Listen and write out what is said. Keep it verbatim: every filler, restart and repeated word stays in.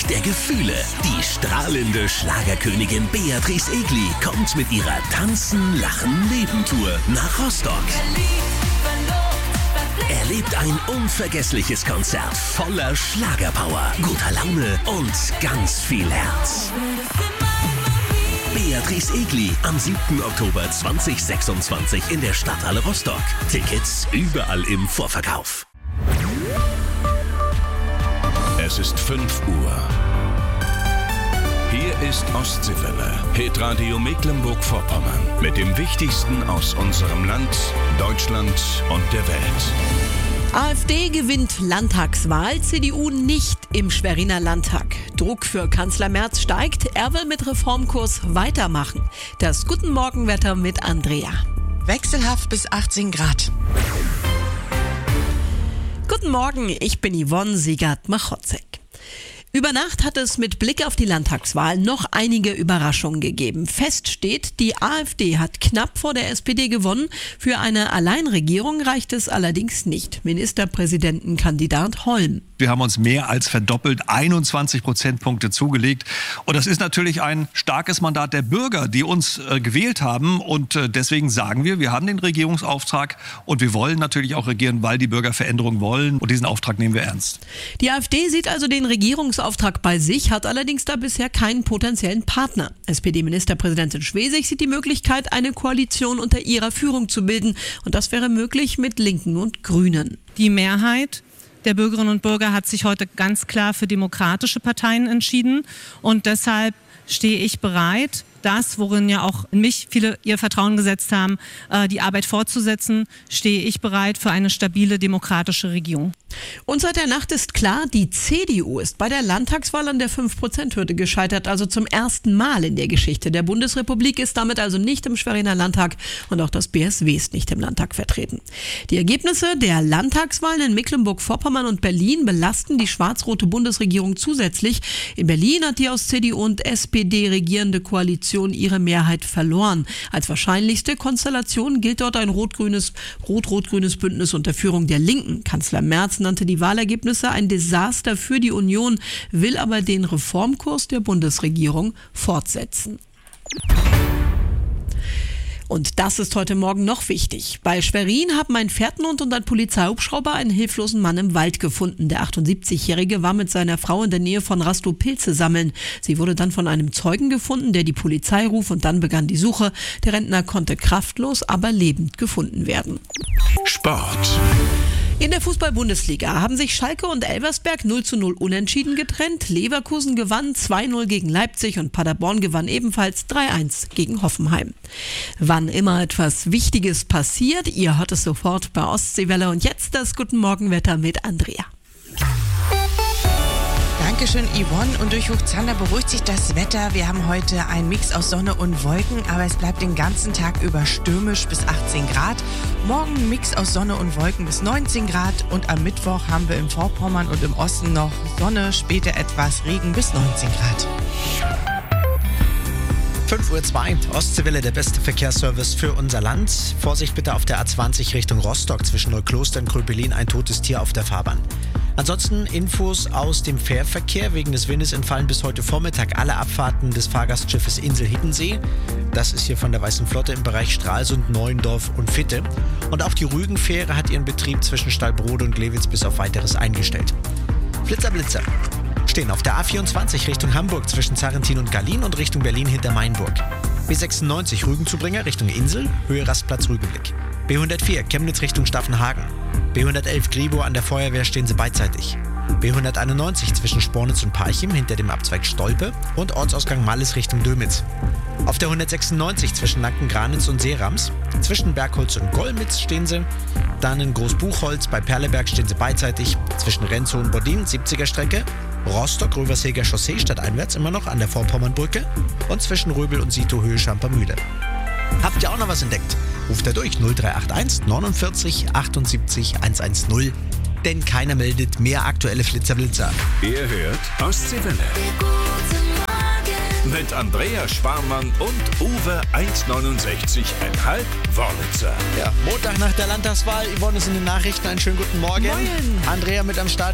der Gefühle. Die strahlende Schlagerkönigin Beatrice Egli kommt mit ihrer Tanzen, Lachen, Leben-Tour nach Rostock. Erlebt ein unvergessliches Konzert voller Schlagerpower, guter Laune und ganz viel Herz. Beatrice Egli am siebten Oktober zweitausendsechsundzwanzig in der Stadthalle Rostock. Tickets überall im Vorverkauf. Es ist fünf Uhr. Hier ist Ostseewelle, Hitradio Mecklenburg-Vorpommern. Mit dem Wichtigsten aus unserem Land, Deutschland und der Welt. AfD gewinnt Landtagswahl, C D U nicht im Schweriner Landtag. Druck für Kanzler Merz steigt, er will mit Reformkurs weitermachen. Das Guten Morgenwetter mit Andrea. Wechselhaft bis achtzehn Grad. Guten Morgen, ich bin Yvonne Siegert-Machotzek. Über Nacht hat es mit Blick auf die Landtagswahl noch einige Überraschungen gegeben. Fest steht, die AfD hat knapp vor der S P D gewonnen. Für eine Alleinregierung reicht es allerdings nicht. Ministerpräsidentenkandidat Holm. Wir haben uns mehr als verdoppelt, einundzwanzig Prozentpunkte zugelegt. Und das ist natürlich ein starkes Mandat der Bürger, die uns äh, gewählt haben. Und äh, deswegen sagen wir, wir haben den Regierungsauftrag und wir wollen natürlich auch regieren, weil die Bürger Veränderung wollen. Und diesen Auftrag nehmen wir ernst. Die AfD sieht also den Regierungsauftrag bei sich, hat allerdings da bisher keinen potenziellen Partner. S P D-Ministerpräsidentin Schwesig sieht die Möglichkeit, eine Koalition unter ihrer Führung zu bilden. Und das wäre möglich mit Linken und Grünen. Die Mehrheit der Bürgerinnen und Bürger hat sich heute ganz klar für demokratische Parteien entschieden. Und deshalb stehe ich bereit, das, worin ja auch in mich viele ihr Vertrauen gesetzt haben, die Arbeit fortzusetzen, stehe ich bereit für eine stabile demokratische Regierung. Und seit der Nacht ist klar, die C D U ist bei der Landtagswahl an der fünf Prozent Hürde gescheitert, also zum ersten Mal in der Geschichte der Bundesrepublik, ist damit also nicht im Schweriner Landtag und auch das B S W ist nicht im Landtag vertreten. Die Ergebnisse der Landtagswahlen in Mecklenburg-Vorpommern und Berlin belasten die schwarz-rote Bundesregierung zusätzlich. In Berlin hat die aus C D U und S P D regierende Koalition ihre Mehrheit verloren. Als wahrscheinlichste Konstellation gilt dort ein rot-grünes, rot-rot-grünes Bündnis unter Führung der Linken. Kanzler Merz nannte die Wahlergebnisse ein Desaster für die Union, will aber den Reformkurs der Bundesregierung fortsetzen. Und das ist heute Morgen noch wichtig. Bei Schwerin haben ein Fährtenhund und ein Polizeihubschrauber einen hilflosen Mann im Wald gefunden. Der achtundsiebzigjährige war mit seiner Frau in der Nähe von Rastow Pilze sammeln. Sie wurde dann von einem Zeugen gefunden, der die Polizei rief, und dann begann die Suche. Der Rentner konnte kraftlos, aber lebend gefunden werden. Sport. In der Fußball-Bundesliga haben sich Schalke und Elversberg null zu null unentschieden getrennt. Leverkusen gewann zwei null gegen Leipzig und Paderborn gewann ebenfalls drei eins gegen Hoffenheim. Wann immer etwas Wichtiges passiert, ihr hört es sofort bei Ostseewelle. Und jetzt das Guten Morgenwetter mit Andrea. Dankeschön, Yvonne. Und durch Hochzander beruhigt sich das Wetter. Wir haben heute einen Mix aus Sonne und Wolken, aber es bleibt den ganzen Tag über stürmisch bis achtzehn Grad. Morgen ein Mix aus Sonne und Wolken bis neunzehn Grad. Und am Mittwoch haben wir im Vorpommern und im Osten noch Sonne, später etwas Regen bis neunzehn Grad. fünf Uhr zwei, Ostseewelle, der beste Verkehrsservice für unser Land. Vorsicht bitte auf der A zwanzig Richtung Rostock zwischen Neukloster und Kröpelin, ein totes Tier auf der Fahrbahn. Ansonsten Infos aus dem Fährverkehr. Wegen des Windes entfallen bis heute Vormittag alle Abfahrten des Fahrgastschiffes Insel Hiddensee. Das ist hier von der Weißen Flotte im Bereich Stralsund, Neuendorf und Fitte. Und auch die Rügenfähre hat ihren Betrieb zwischen Stallbrode und Glewitz bis auf Weiteres eingestellt. Flitzer, Blitzer stehen auf der A vierundzwanzig Richtung Hamburg zwischen Zarrentin und Gallien und Richtung Berlin hinter Mainburg. B sechsundneunzig Rügenzubringer Richtung Insel, Höhe Rastplatz Rügenblick. B hundertvier Chemnitz Richtung Staffenhagen. B hundertelf Grebo an der Feuerwehr, stehen sie beidseitig. B hunderteinundneunzig zwischen Spornitz und Parchim hinter dem Abzweig Stolpe und Ortsausgang Malles Richtung Dömitz. Auf der hundertsechsundneunzig zwischen Nacken-Granitz und Seerams. Zwischen Bergholz und Golmitz stehen sie. Dann in Großbuchholz bei Perleberg stehen sie beidseitig. Zwischen Renzow und Bodin, siebziger Strecke. Rostock, Röversheger Chaussee stadteinwärts immer noch an der Vorpommernbrücke. Und zwischen Röbel und Sito Höhe Schampermühle. Habt ihr auch noch was entdeckt? Ruft er durch null drei acht eins neunundvierzig achtundsiebzig hundertzehn. Denn keiner meldet mehr aktuelle Flitzerblitzer. Ihr hört Ostseewelle. Mit Andrea Sparmann und Uwe eins neunundsechzig Komma fünf Wörlitzer. Ja, Montag nach der Landtagswahl. Yvonne ist in den Nachrichten. Einen schönen guten Morgen. Moin. Andrea mit am Start.